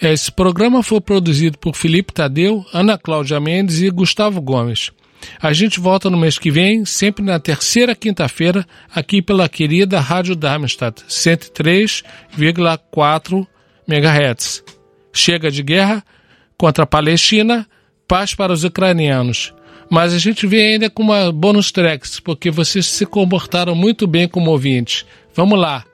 Esse programa foi produzido por Felipe Tadeu, Ana Cláudia Mendes e Gustavo Gomes. A gente volta no mês que vem, sempre na terceira quinta-feira, aqui pela querida Rádio Darmstadt, 103,4 MHz. Chega de guerra contra a Palestina, paz para os ucranianos. Mas a gente vem ainda com uma bonus tracks, porque vocês se comportaram muito bem como ouvintes. Vamos lá.